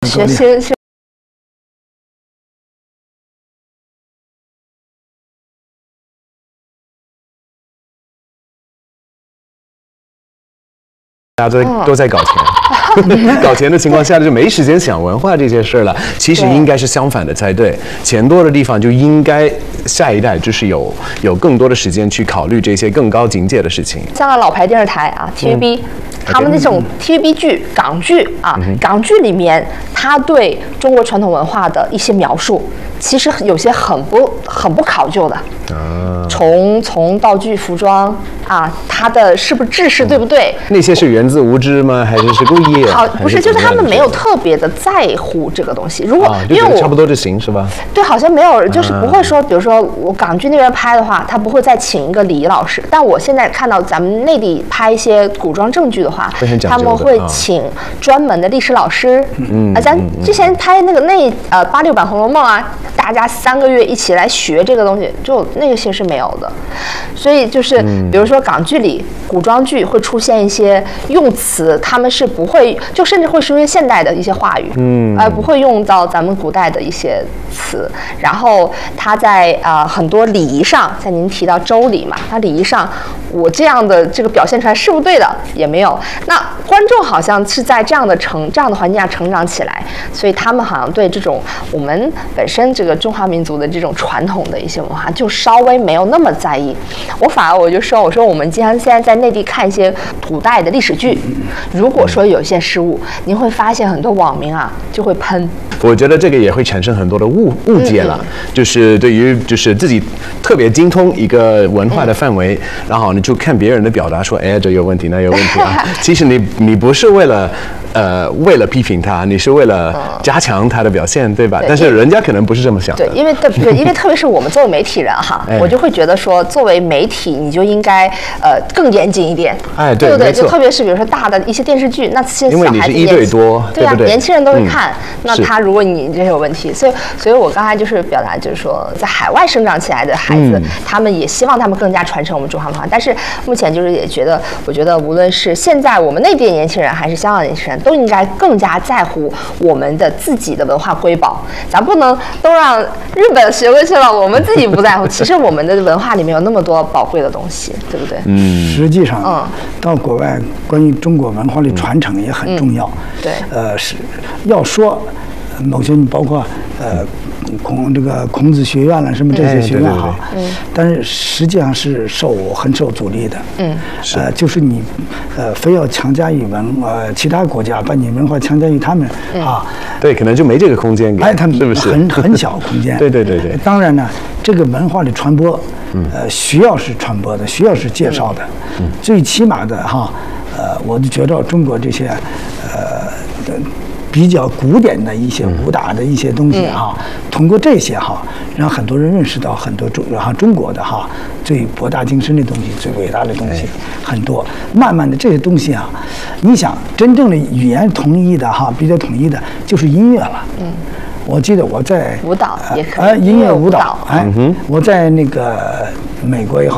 学习。 大家都在搞钱，搞钱的情况下就没时间想文化这些事了。其实应该是相反的才对，钱多的地方就应该下一代就是有更多的时间去考虑这些更高境界的事情。 像老牌电视台啊 ，TVB，他们那种 TVB 剧、港剧啊，港剧里面他对中国传统文化的一些描述，其实有些很不考究的。从道具、服装啊，它的是不是制式对不对？ 那些是源自无知吗？还是故意？ 好，不是，就是他们没有特别的在乎这个东西。如果因为我差不多就行是吧？ 对，好像没有，就是不会说，比如说我港剧那边拍的话，他不会再请一个礼仪老师。但我现在看到咱们内地拍一些古装正剧的话，他们会请专门的历史老师。咱之前拍那个86版《红楼梦》啊，大家3个月一起来学这个东西，就那些是没有的。所以就是比如说港剧里古装剧会出现一些用词，他们是不会，就甚至会出现现代的一些话语，而不会用到咱们古代的一些词。然后他在很多礼仪上，像您提到周礼嘛，那礼仪上我这样的这个表现出来是不是对的也没有。那观众好像是在这样的环境下成长起来，所以他们好像对这种我们本身这个中华民族的这种传统的一些文化就稍微没有那么在意。我就说，我说我们经常现在在内地看一些古代的历史剧，如果说有一些失误，您会发现很多网民啊就会喷。 我觉得这个也会产生很多的误解了，就是对于就是自己特别精通一个文化的范围，然后你就看别人的表达说，哎，这有问题，那有问题啊。其实你不是为了批评他，你是为了加强他的表现，对吧？但是人家可能不是这么想的。 对，因为特别是我们作为媒体人哈，我就会觉得说，作为媒体你就应该更严谨一点， 哎， 对不对？就特别是比如说大的一些电视剧，那些小孩子 1对多， 对啊，年轻人都会看。那他如果你这有问题，所以我刚才就是表达就是说，在海外生长起来的孩子，他们也希望他们更加传承我们中华文化。但是目前就是也觉得，我觉得无论是现在我们内地的年轻人，还是香港的年轻人，都应该更加在乎我们的自己的文化瑰宝。咱不能都让日本学过去了，我们自己不在乎。其实我们的文化里面有那么多宝贵的东西，对不对？ 实际上，到国外关于中国文化的传承也很重要。 对， 是要说某些包括孔子学院了什么这些学院哈，但是实际上是很受阻力的。就是你非要强加于其他国家把你文化强加于他们啊， 对，可能就没这个空间给， 他们是不是很小空间？ 对。 当然呢，这个文化的传播，需要是传播的，需要是介绍的，最起码的哈，我就觉得中国这些比较古典的一些武打的一些东西哈，通过这些哈，让很多人认识到很多中国的哈最博大精深的东西、最伟大的东西很多。慢慢的这些东西啊，你想真正的语言统一的哈，比较统一的就是音乐了。我记得我在舞蹈也可以， 音乐舞蹈，我在那个美国也好。